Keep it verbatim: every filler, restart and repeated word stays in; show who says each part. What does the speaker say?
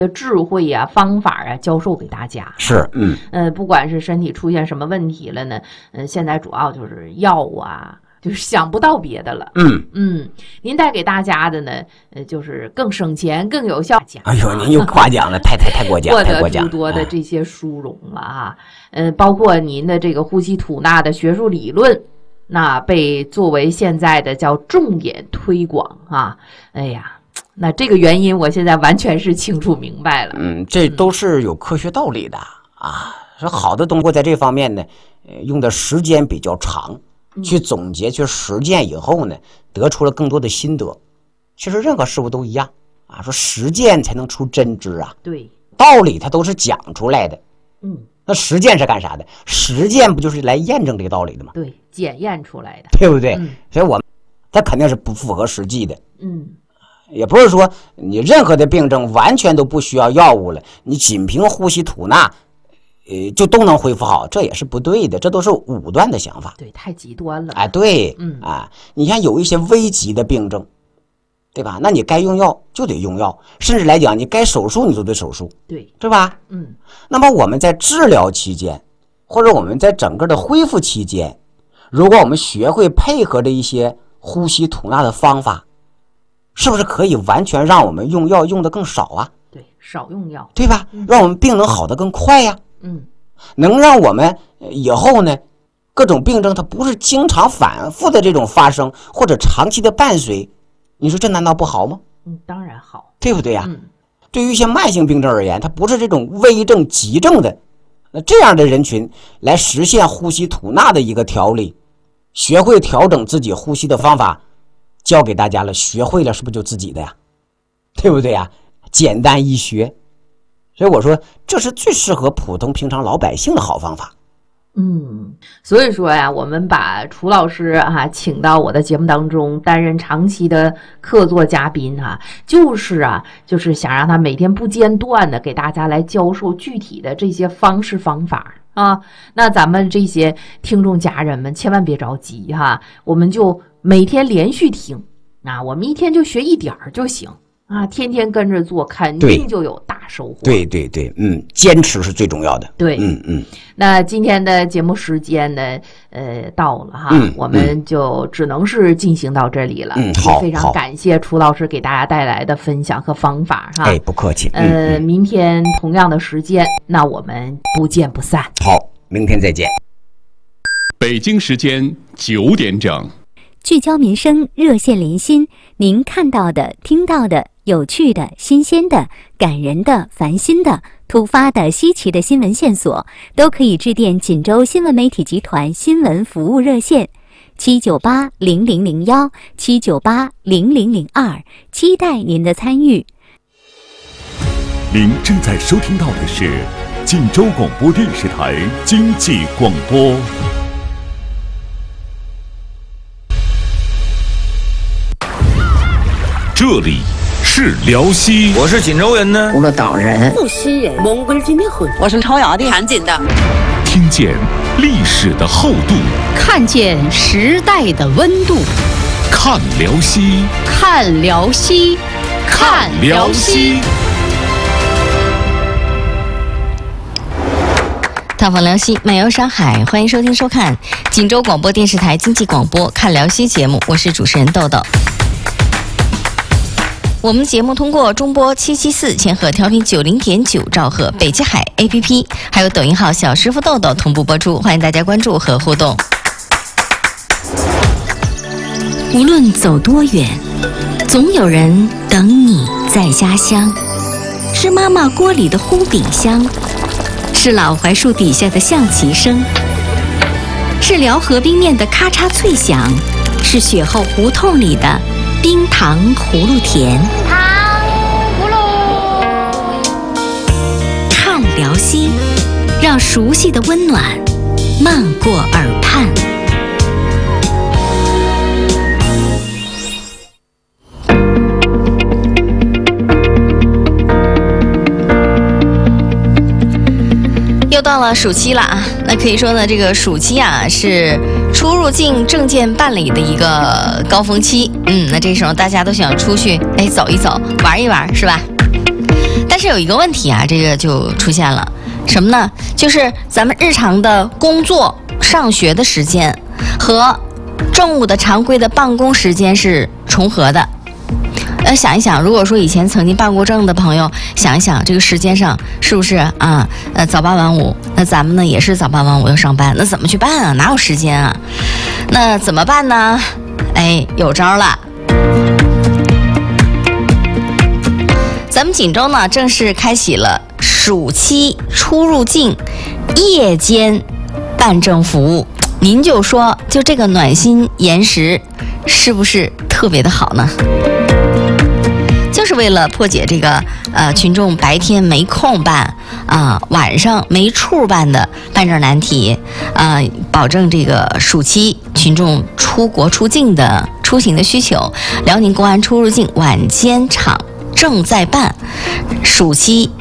Speaker 1: 智慧呀、啊、方法啊教授给大家。
Speaker 2: 是，嗯，
Speaker 1: 呃，不管是身体出现什么问题了呢，呃，现在主要就是药啊，就是想不到别的了。
Speaker 2: 嗯
Speaker 1: 嗯，您带给大家的呢，呃，就是更省钱、更有效。
Speaker 2: 哎呦，您又夸奖了，太太太过奖，
Speaker 1: 获得
Speaker 2: 太过奖
Speaker 1: 诸多的这些殊荣了啊。呃，包括您的这个呼吸吐纳的学术理论，那被作为现在的叫重点推广啊。哎呀。那这个原因我现在完全是清楚明白了。
Speaker 2: 嗯，这都是有科学道理的、嗯、啊。说好的东西在这方面呢，呃，用的时间比较长，去总结、去实践以后呢，得出了更多的心得。其实任何事物都一样啊，说实践才能出真知啊。
Speaker 1: 对，
Speaker 2: 道理它都是讲出来的。
Speaker 1: 嗯，
Speaker 2: 那实践是干啥的？实践不就是来验证这个道理的吗？
Speaker 1: 对，检验出来的，
Speaker 2: 对不对？
Speaker 1: 嗯、
Speaker 2: 所以我们它肯定是不符合实际的。
Speaker 1: 嗯。
Speaker 2: 也不是说你任何的病症完全都不需要药物了，你仅凭呼吸吐纳，呃，就都能恢复好，这也是不对的，这都是武断的想法。
Speaker 1: 对，太极端了。
Speaker 2: 哎，对，
Speaker 1: 嗯
Speaker 2: 啊，你像有一些危急的病症，对吧？那你该用药就得用药，甚至来讲，你该手术你就得手术，
Speaker 1: 对，
Speaker 2: 对吧？
Speaker 1: 嗯。
Speaker 2: 那么我们在治疗期间，或者我们在整个的恢复期间，如果我们学会配合着一些呼吸吐纳的方法。是不是可以完全让我们用药用的更少啊？
Speaker 1: 对，少用药，
Speaker 2: 对吧？
Speaker 1: 嗯、
Speaker 2: 让我们病能好得更快呀。
Speaker 1: 嗯，
Speaker 2: 能让我们以后呢，各种病症它不是经常反复的这种发生，或者长期的伴随，你说这难道不好吗？
Speaker 1: 嗯，当然好，
Speaker 2: 对不对呀？
Speaker 1: 嗯，
Speaker 2: 对于一些慢性病症而言，它不是这种危症急症的，那这样的人群来实现呼吸吐纳的一个调理，学会调整自己呼吸的方法。教给大家了，学会了是不是就自己的呀？对不对呀？简单易学，所以我说这是最适合普通平常老百姓的好方法。
Speaker 1: 嗯，所以说呀，我们把楚老师啊请到我的节目当中担任长期的客座嘉宾哈、啊，就是啊，就是想让他每天不间断的给大家来教授具体的这些方式方法啊。那咱们这些听众家人们千万别着急哈、啊，我们就每天连续听啊，我们一天就学一点儿就行啊，天天跟着做，肯定就有大收获。
Speaker 2: 对对对，嗯，坚持是最重要的。
Speaker 1: 对，
Speaker 2: 嗯嗯。
Speaker 1: 那今天的节目时间呢，呃，到了哈，
Speaker 2: 嗯、
Speaker 1: 我们就只能是进行到这里了。
Speaker 2: 嗯，好，
Speaker 1: 非常感谢楚老师给大家带来的分享和方法哈。
Speaker 2: 哎，不客气。
Speaker 1: 呃，
Speaker 2: 嗯嗯、
Speaker 1: 明天同样的时间，那我们不见不散。
Speaker 2: 好，明天再见。
Speaker 3: 北京时间九点整。
Speaker 4: 聚焦民生，热线连心，您看到的、听到的、有趣的、新鲜的、感人的、烦心的、突发的、稀奇的新闻线索，都可以致电锦州新闻媒体集团新闻服务热线七九八零零零幺七九八零零零二，期待您的参与。
Speaker 5: 您正在收听到的是锦州广播电视台经济广播。这里是辽西，
Speaker 6: 我是锦州人呢，
Speaker 7: 葫芦岛人，
Speaker 8: 无锡人，蒙古今天混，
Speaker 7: 我是朝阳的，
Speaker 8: 盘锦的，
Speaker 5: 听见历史的厚度，
Speaker 9: 看见时代的温度，
Speaker 5: 看辽西，
Speaker 9: 看辽西，
Speaker 5: 看辽西。
Speaker 10: 探访辽西，漫游上海，欢迎收听收看锦州广播电视台经济广播看辽西节目，我是主持人豆豆。我们节目通过中波七七四千赫调频九零点九兆赫北极海 A P P， 还有抖音号小师傅豆豆同步播出，欢迎大家关注和互动。
Speaker 4: 无论走多远，总有人等你在家乡。是妈妈锅里的呼饼香，是老槐树底下的象棋声，是辽河冰面的咔嚓脆响，是雪后胡同里的冰糖葫芦甜。
Speaker 11: 糖葫芦，
Speaker 4: 看辽西，让熟悉的温暖漫过耳畔。
Speaker 10: 又到了暑期了啊，那可以说呢，这个暑期啊是出入境证件办理的一个高峰期。嗯，那这时候大家都想出去，哎，走一走，玩一玩，是吧？但是是有一个问题啊，这个就出现了，什么呢？就是咱们日常的工作、上学的时间和政务的常规的办公时间是重合的。呃，想一想，如果说以前曾经办过证的朋友，想一想这个时间上是不是啊？呃，早八晚五，那咱们呢也是早八晚五要上班，那怎么去办啊？哪有时间啊？那怎么办呢？哎，有招了。咱们锦州呢正式开启了暑期出入境夜间办证服务，您就说，就这个暖心延时，是不是特别的好呢？就是为了破解这个呃群众白天没空办啊、呃，晚上没处办的办证难题啊、呃，保证这个暑期群众出国出境的出行的需求。辽宁公安出入境晚间场正在办暑期